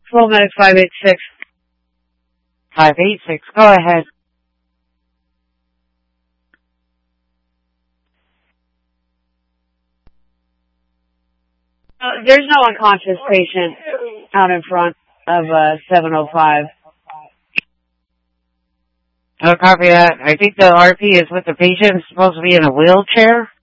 Full medic 586. 586, go ahead. There's no unconscious patient out in front of 705. Oh, copy that. I think the RP is with the patient. It's supposed to be in a wheelchair.